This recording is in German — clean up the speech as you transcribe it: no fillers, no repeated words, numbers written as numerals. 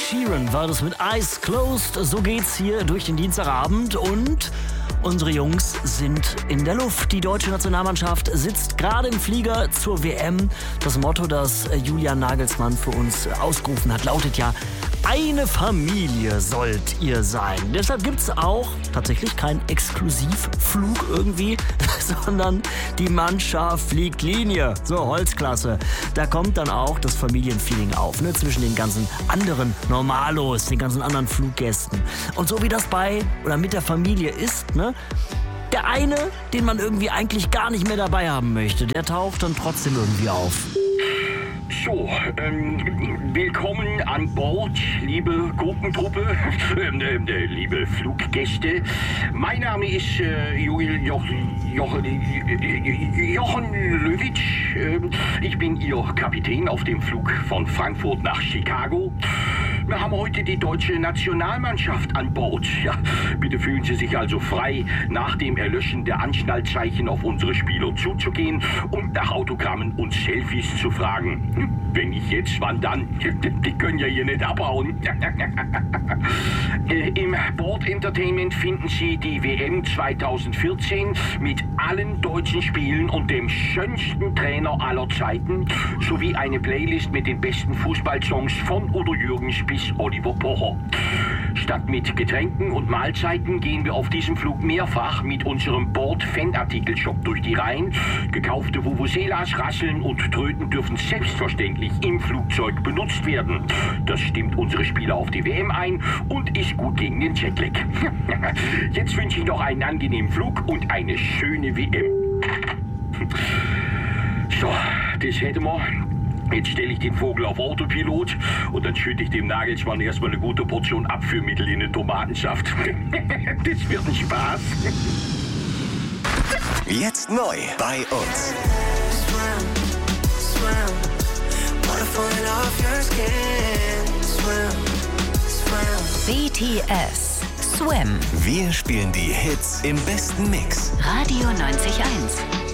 Sheeran war das mit Eyes Closed. So geht's hier durch den Dienstagabend und unsere Jungs sind in der Luft. Die deutsche Nationalmannschaft sitzt gerade im Flieger zur WM. Das Motto, das Julian Nagelsmann für uns ausgerufen hat, lautet ja: Eine Familie sollt ihr sein. Deshalb gibt's auch tatsächlich keinen Exklusivflug irgendwie, sondern die Mannschaft fliegt Linie. So, Holzklasse. Da kommt dann auch das Familienfeeling auf, ne, zwischen den ganzen anderen Normalos, den ganzen anderen Fluggästen. Und so wie das bei oder mit der Familie ist, ne, der eine, den man irgendwie eigentlich gar nicht mehr dabei haben möchte, der taucht dann trotzdem irgendwie auf. So, willkommen an Bord, liebe Gruppentruppe, liebe Fluggäste. Mein Name ist Jochen Löwitsch. Ich bin Ihr Kapitän auf dem Flug von Frankfurt nach Chicago. Wir haben heute die deutsche Nationalmannschaft an Bord. Ja, bitte fühlen Sie sich also frei, nach dem Erlöschen der Anschnallzeichen auf unsere Spieler zuzugehen und nach Autogrammen und Selfies zu fragen. Wenn nicht jetzt, wann dann? Die können ja hier nicht abhauen. Im Board Entertainment finden Sie die WM 2014 mit allen deutschen Spielen und dem schönsten Trainer aller Zeiten sowie eine Playlist mit den besten Fußballsongs von Udo Jürgens bis Oliver Pocher. Statt mit Getränken und Mahlzeiten gehen wir auf diesem Flug mehrfach mit unserem Bord-Fanartikel-Shop durch die Reihen. Gekaufte Vuvuzelas, Rasseln und Tröten dürfen selbstverständlich im Flugzeug benutzt werden. Das stimmt unsere Spieler auf die WM ein und ist gut gegen den Jetlag. Jetzt wünsche ich noch einen angenehmen Flug und eine schöne WM. So, das hätten wir. Jetzt stelle ich den Vogel auf Autopilot und dann schütte ich dem Nagelsmann erstmal eine gute Portion Abführmittel in den Tomatensaft. Das wird ein Spaß. Jetzt neu bei uns. BTS Swim. Wir spielen die Hits im besten Mix. Radio 90.1.